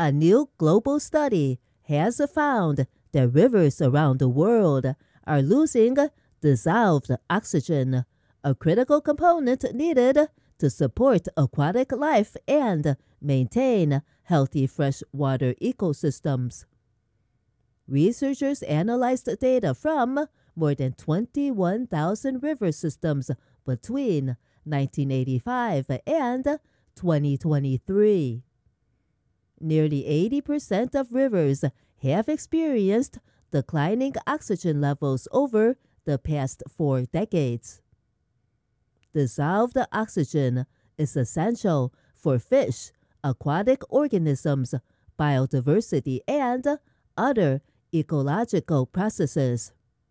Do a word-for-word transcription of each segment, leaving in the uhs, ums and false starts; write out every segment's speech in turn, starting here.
A new global study has found that rivers around the world are losing dissolved oxygen, a critical component needed to support aquatic life and maintain healthy freshwater ecosystems. Researchers analyzed data from more than twenty-one thousand river systems between nineteen eighty-five and twenty twenty-three. Nearly eighty percent of rivers have experienced declining oxygen levels over the past four decades. Dissolved oxygen is essential for fish, aquatic organisms, biodiversity, and other ecological processes.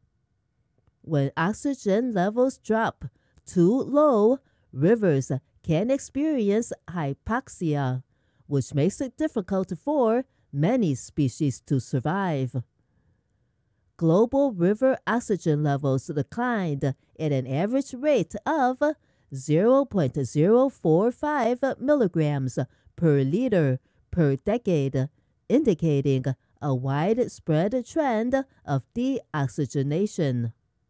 When oxygen levels drop too low, rivers can experience hypoxia, which makes it difficult for many species to survive. Global river oxygen levels declined at an average rate of zero point zero four five milligrams per liter per decade, indicating a widespread trend of deoxygenation.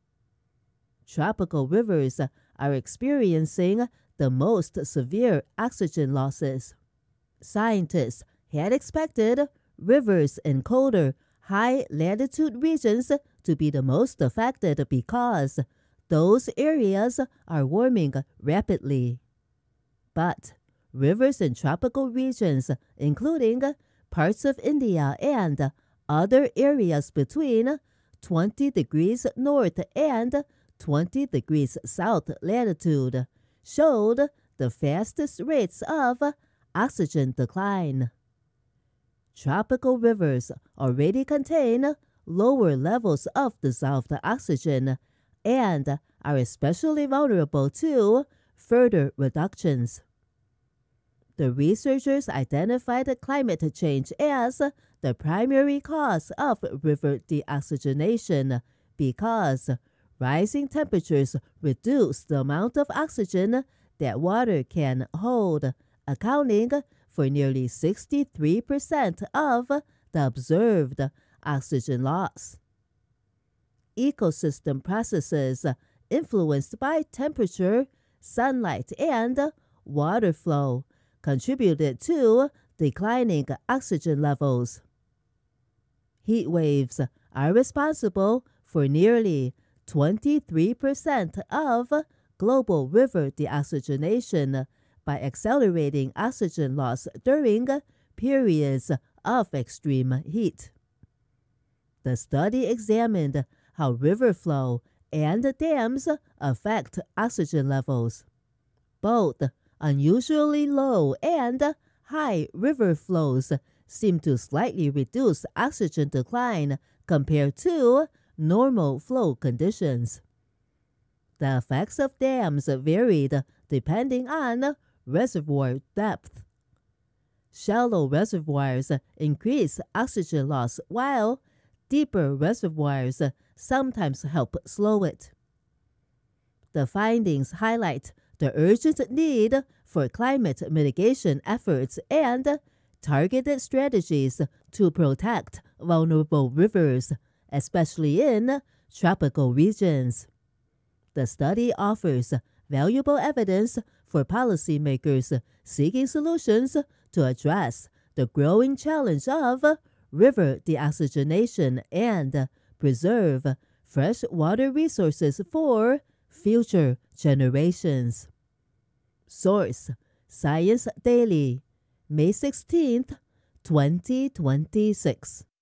Tropical rivers are experiencing the most severe oxygen losses. Scientists had expected rivers in colder, high-latitude regions to be the most affected because those areas are warming rapidly. But rivers in tropical regions, including parts of India and other areas between twenty degrees north and twenty degrees south latitude, showed the fastest rates of oxygen decline. Tropical rivers already contain lower levels of dissolved oxygen and are especially vulnerable to further reductions. The researchers identified climate change as the primary cause of river deoxygenation because rising temperatures reduce the amount of oxygen that water can hold, accounting for nearly sixty-three percent of the observed oxygen loss. Ecosystem processes influenced by temperature, sunlight, and water flow contributed to declining oxygen levels. Heat waves are responsible for nearly twenty-three percent of global river deoxygenation by accelerating oxygen loss during periods of extreme heat. The study examined how river flow and dams affect oxygen levels. Both unusually low and high river flows seem to slightly reduce oxygen decline compared to normal flow conditions. The effects of dams varied depending on reservoir depth. Shallow reservoirs increase oxygen loss, while deeper reservoirs sometimes help slow it. The findings highlight the urgent need for climate mitigation efforts and targeted strategies to protect vulnerable rivers, especially in tropical regions. The study offers valuable evidence for policymakers seeking solutions to address the growing challenge of river deoxygenation and preserve freshwater resources for future generations. Source: Science Daily, May sixteenth, twenty twenty-six.